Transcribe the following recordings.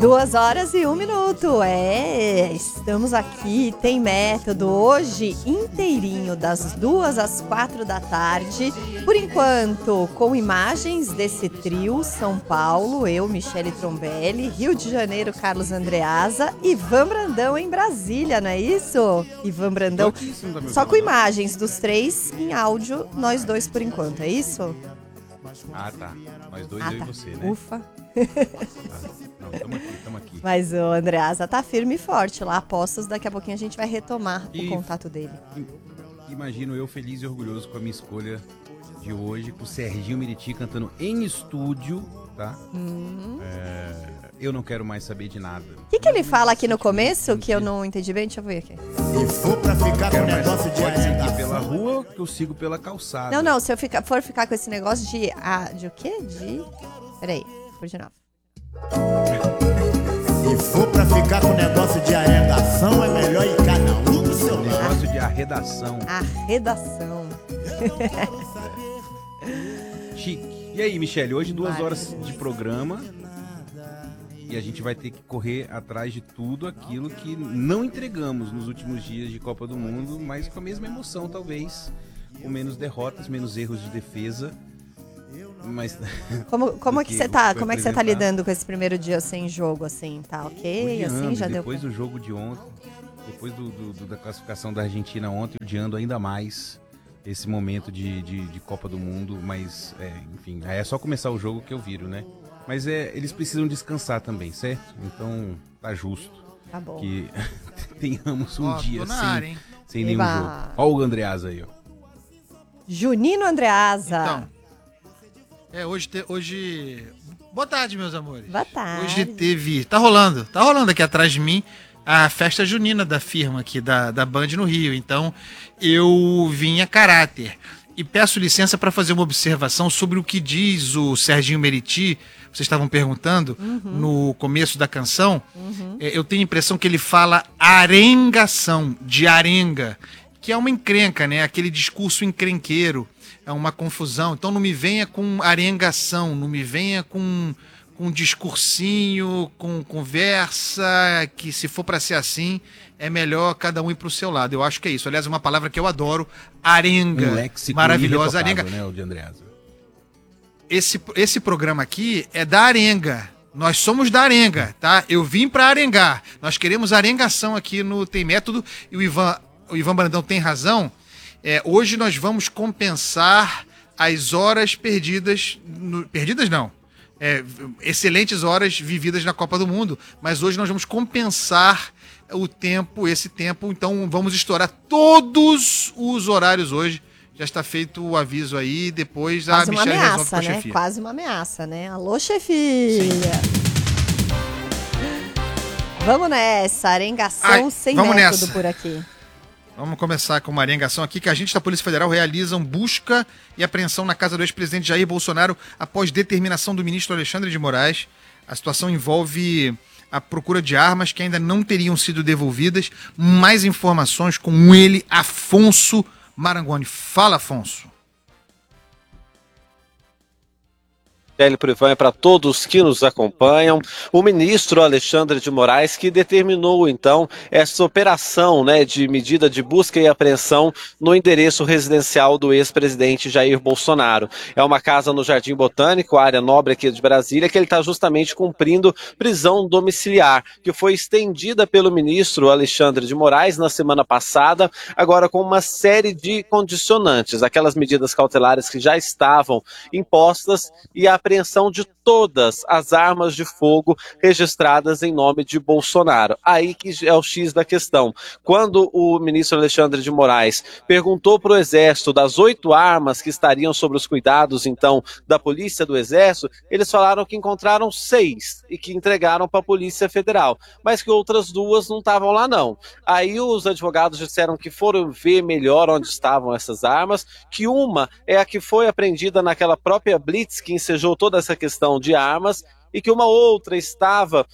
2h01. Estamos aqui, tem método, hoje inteirinho, das 2 às 4 da tarde. Por enquanto, com imagens desse trio, São Paulo, eu, Michele Trombelli, Rio de Janeiro, Carlos Andreasa, Ivan Brandão em Brasília, não é isso? Ivan Brandão, só com imagens dos três, em áudio, nós dois por enquanto, é isso? Ah, tá. Nós dois, eu e você, né? Ufa. Não, tamo aqui. Mas o Andreasa tá firme e forte lá, apostas, daqui a pouquinho a gente vai retomar o contato dele. Imagino eu feliz e orgulhoso com a minha escolha de hoje, com o Serginho Meriti cantando em estúdio, tá? Eu não quero mais saber de nada. O que ele fala aqui no começo, que eu não entendi bem? Deixa eu ver aqui. E for pra ficar com o negócio de pode seguir pela rua, que eu sigo pela calçada. Não, se eu for ficar com esse negócio de o quê? Peraí, por de novo. E for pra ficar com o negócio de arredação, é melhor ir cada um do seu lado. Negócio de arredação. Arredação. Chique. E aí, Michele, hoje 2 horas de programa e a gente vai ter que correr atrás de tudo aquilo que não entregamos nos últimos dias de Copa do Mundo, mas com a mesma emoção, talvez, com menos derrotas, menos erros de defesa. Mas como é que você tá? Como é que você tá lidando com esse primeiro dia sem jogo, assim? Tá ok? Odiando, assim, já depois deu. do jogo de ontem, depois da classificação da Argentina ontem, odiando ainda mais esse momento de Copa do Mundo, mas, enfim, é só começar o jogo que eu viro, né? Mas eles precisam descansar também, certo? Então, tá justo. Tá bom. Que tenhamos um dia sem nenhum Eba. jogo. Olha o Andreasa aí, ó. Junino Andreasa. Então, hoje... Boa tarde, meus amores. Boa tarde. Hoje teve... Tá rolando aqui atrás de mim a festa junina da firma aqui, da Band no Rio. Então, eu vim a caráter. E peço licença para fazer uma observação sobre o que diz o Serginho Meriti. Vocês estavam perguntando no começo da canção. Eu tenho a impressão que ele fala arengação, de arenga, que é uma encrenca, né? Aquele discurso encrenqueiro, é uma confusão. Então não me venha com arengação, não me venha com discursinho, com conversa, que se for para ser assim, é melhor cada um ir pro seu lado. Eu acho que é isso. Aliás, uma palavra que eu adoro, arenga. Um léxico maravilhosa, arenga. Né, o de Andreasa. Esse programa aqui é da arenga. Nós somos da arenga, tá? Eu vim pra arengar. Nós queremos arengação aqui no Tem Método. E o Ivan Brandão tem razão. Hoje nós vamos compensar as horas perdidas. Perdidas não. Excelentes horas vividas na Copa do Mundo. Mas hoje nós vamos compensar esse tempo. Então vamos estourar todos os horários hoje. Já está feito o aviso aí, depois a Michele resolve com a chefia. Quase uma ameaça, né? Alô, chefia! Vamos nessa, arengação sem método nessa. Por aqui. Vamos começar com uma arengação aqui, que agentes da Polícia Federal realizam busca e apreensão na casa do ex-presidente Jair Bolsonaro após determinação do ministro Alexandre de Moraes. A situação envolve a procura de armas que ainda não teriam sido devolvidas. Mais informações com ele, Afonso Marangoni. Fala, Afonso. Pro Ivan e para todos que nos acompanham, o ministro Alexandre de Moraes que determinou então essa operação, né, de medida de busca e apreensão no endereço residencial do ex-presidente Jair Bolsonaro. É uma casa no Jardim Botânico, área nobre aqui de Brasília, que ele está justamente cumprindo prisão domiciliar, que foi estendida pelo ministro Alexandre de Moraes na semana passada, agora com uma série de condicionantes, aquelas medidas cautelares que já estavam impostas e a apreensão de todas as armas de fogo registradas em nome de Bolsonaro. Aí que é o X da questão. Quando o ministro Alexandre de Moraes perguntou para o Exército das 8 armas que estariam sob os cuidados, então, da Polícia do Exército, eles falaram que encontraram 6 e que entregaram para a Polícia Federal, mas que outras 2 não estavam lá, não. Aí os advogados disseram que foram ver melhor onde estavam essas armas, que uma é a que foi apreendida naquela própria blitz que ensejou toda essa questão de armas, e que uma outra estava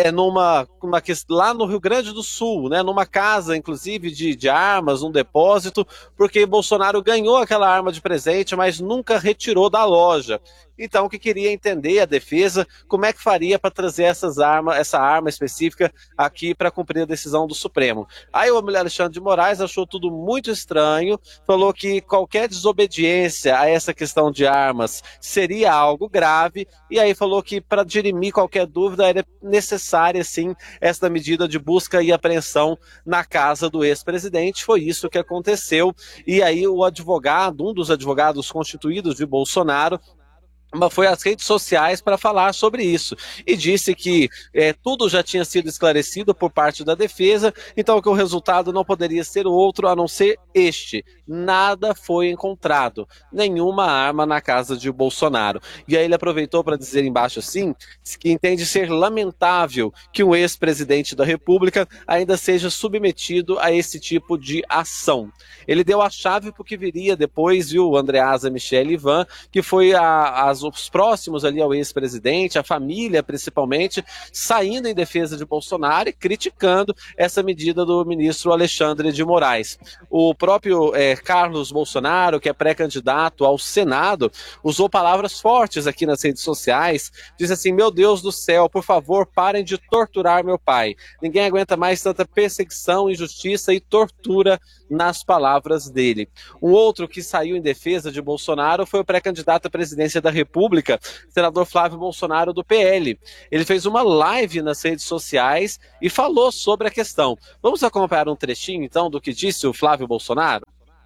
lá no Rio Grande do Sul, né, numa casa, inclusive, de armas, um depósito, porque Bolsonaro ganhou aquela arma de presente, mas nunca retirou da loja. então que queria entender a defesa, como é que faria para trazer essa arma específica aqui para cumprir a decisão do Supremo. Aí o Alexandre de Moraes achou tudo muito estranho, falou que qualquer desobediência a essa questão de armas seria algo grave, e aí falou que para dirimir qualquer dúvida era necessária sim essa medida de busca e apreensão na casa do ex-presidente. Foi isso que aconteceu, e aí o advogado, um dos advogados constituídos de Bolsonaro, foi às redes sociais para falar sobre isso e disse que tudo já tinha sido esclarecido por parte da defesa, então que o resultado não poderia ser outro a não ser este. Nada foi encontrado, nenhuma arma na casa de Bolsonaro. E aí ele aproveitou para dizer embaixo assim, que entende ser lamentável que um ex-presidente da República ainda seja submetido a esse tipo de ação. Ele deu a chave para o que viria depois, viu, Andreasa, Michele e Ivan, que foi os próximos ali ao ex-presidente, a família principalmente, saindo em defesa de Bolsonaro e criticando essa medida do ministro Alexandre de Moraes. O próprio Carlos Bolsonaro, que é pré-candidato ao Senado, usou palavras fortes aqui nas redes sociais, diz assim: meu Deus do céu, por favor, parem de torturar meu pai. Ninguém aguenta mais tanta perseguição, injustiça e tortura, nas palavras dele. Um outro que saiu em defesa de Bolsonaro foi o pré-candidato à presidência da República, senador Flávio Bolsonaro, do PL. Ele fez uma live nas redes sociais e falou sobre a questão. Vamos acompanhar um trechinho, então, do que disse o Flávio Bolsonaro?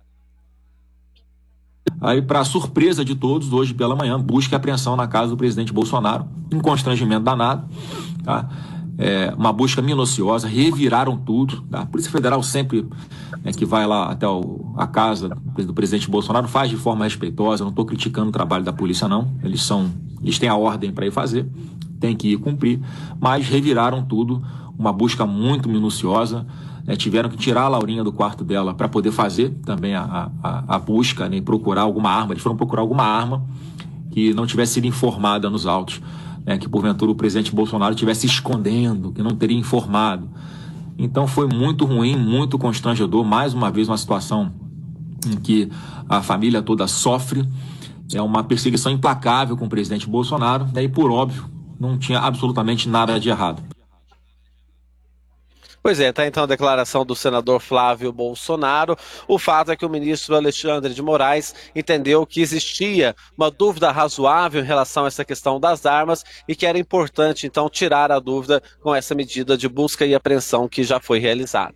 Aí, para surpresa de todos, hoje pela manhã, busca e apreensão na casa do presidente Bolsonaro, um constrangimento danado, tá? Uma busca minuciosa, reviraram tudo, tá? A Polícia Federal sempre que vai lá até a casa do presidente Bolsonaro faz de forma respeitosa. Não estou criticando o trabalho da polícia, não. Eles têm a ordem para ir fazer, tem que ir cumprir, mas reviraram tudo, uma busca muito minuciosa. Tiveram que tirar a Laurinha do quarto dela para poder fazer também a busca, né, e procurar alguma arma. Eles foram procurar alguma arma que não tivesse sido informada nos autos, que porventura o presidente Bolsonaro estivesse escondendo, que não teria informado. Então foi muito ruim, muito constrangedor, mais uma vez uma situação em que a família toda sofre, uma perseguição implacável com o presidente Bolsonaro, e por óbvio não tinha absolutamente nada de errado. Pois é, tá então a declaração do senador Flávio Bolsonaro. O fato é que o ministro Alexandre de Moraes entendeu que existia uma dúvida razoável em relação a essa questão das armas e que era importante, então, tirar a dúvida com essa medida de busca e apreensão que já foi realizada.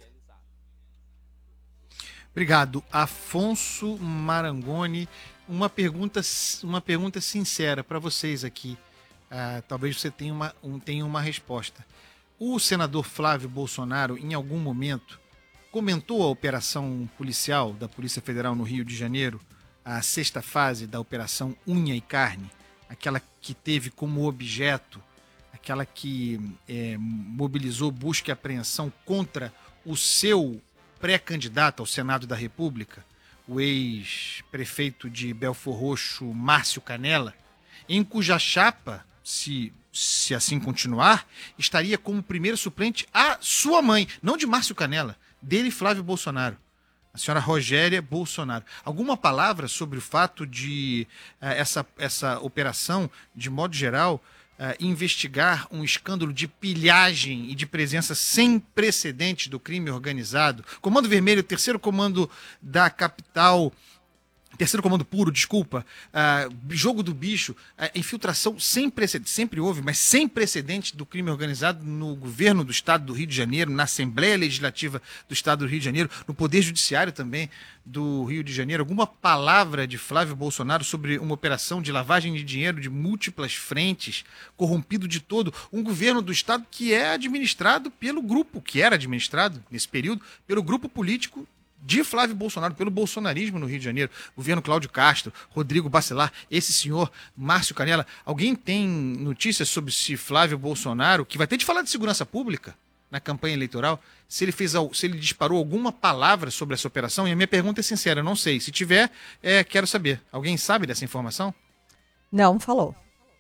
Obrigado. Afonso Marangoni, uma pergunta sincera para vocês aqui. Talvez você tenha uma resposta. O senador Flávio Bolsonaro, em algum momento, comentou a operação policial da Polícia Federal no Rio de Janeiro, a sexta fase da Operação Unha e Carne, aquela que teve como objeto, aquela que mobilizou busca e apreensão contra o seu pré-candidato ao Senado da República, o ex-prefeito de Belfor Roxo, Márcio Canela, em cuja chapa, se assim continuar, estaria como primeiro suplente a sua mãe, não de Márcio Canela, dele, Flávio Bolsonaro, a senhora Rogéria Bolsonaro. Alguma palavra sobre o fato de essa operação, de modo geral, investigar um escândalo de pilhagem e de presença sem precedentes do crime organizado? Comando Vermelho, terceiro comando da capital... Terceiro comando puro, desculpa, jogo do bicho, infiltração sem precedente, sempre houve, mas sem precedente do crime organizado no governo do Estado do Rio de Janeiro, na Assembleia Legislativa do Estado do Rio de Janeiro, no Poder Judiciário também do Rio de Janeiro. Alguma palavra de Flávio Bolsonaro sobre uma operação de lavagem de dinheiro de múltiplas frentes, corrompido de todo, um governo do Estado que é administrado pelo grupo, que era administrado nesse período, pelo grupo político de Flávio Bolsonaro, pelo bolsonarismo no Rio de Janeiro, governo Cláudio Castro, Rodrigo Bacelar, esse senhor Márcio Canela. Alguém tem notícias sobre se Flávio Bolsonaro, que vai ter de falar de segurança pública na campanha eleitoral, se ele disparou alguma palavra sobre essa operação? E a minha pergunta é sincera, não sei. Se tiver, quero saber. Alguém sabe dessa informação? Não falou.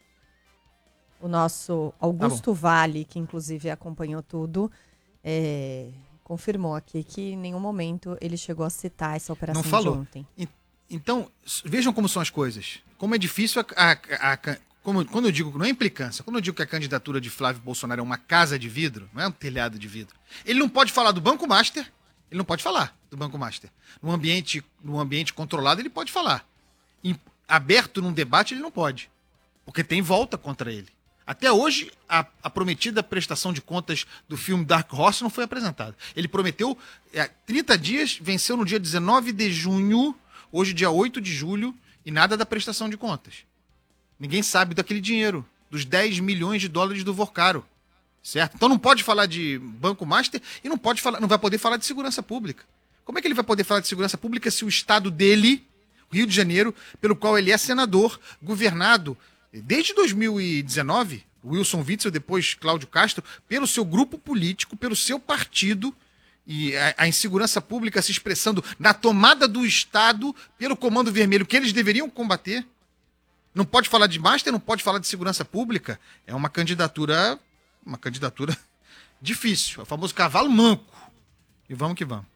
O nosso Augusto Vale, que inclusive acompanhou tudo, confirmou aqui que em nenhum momento ele chegou a citar essa operação não falou. de ontem. Então, vejam como são as coisas. Como é difícil quando eu digo que não é implicância, quando eu digo que a candidatura de Flávio Bolsonaro é uma casa de vidro, não é um telhado de vidro, ele não pode falar do Banco Master, ele não pode falar do Banco Master. Num ambiente controlado, ele pode falar. Aberto num debate, ele não pode. Porque tem volta contra ele. Até hoje, a prometida prestação de contas do filme Dark Horse não foi apresentada. Ele prometeu 30 dias, venceu no dia 19 de junho, hoje dia 8 de julho, e nada da prestação de contas. Ninguém sabe daquele dinheiro, dos 10 milhões de dólares do Vorcaro. Certo? Então não pode falar de Banco Master e não vai poder falar de segurança pública. Como é que ele vai poder falar de segurança pública se o estado dele, Rio de Janeiro, pelo qual ele é senador, governado desde 2019, Wilson Witzel, depois Cláudio Castro, pelo seu grupo político, pelo seu partido, e a insegurança pública se expressando na tomada do Estado pelo Comando Vermelho, que eles deveriam combater? Não pode falar de Master, não pode falar de segurança pública? É uma candidatura difícil, é o famoso cavalo manco. E vamos que vamos.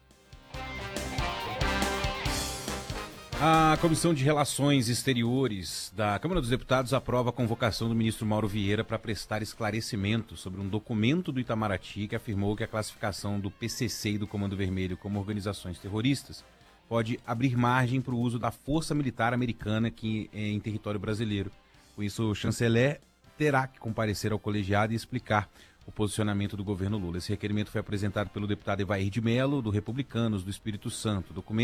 A Comissão de Relações Exteriores da Câmara dos Deputados aprova a convocação do ministro Mauro Vieira para prestar esclarecimento sobre um documento do Itamaraty que afirmou que a classificação do PCC e do Comando Vermelho como organizações terroristas pode abrir margem para o uso da força militar americana aqui em território brasileiro. Com isso, o chanceler terá que comparecer ao colegiado e explicar o posicionamento do governo Lula. Esse requerimento foi apresentado pelo deputado Evair de Mello, do Republicanos do Espírito Santo. O documento